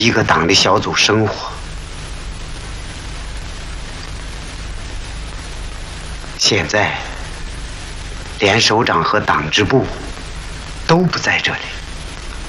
一个党的小组生活。现在，连首长和党支部都不在这里。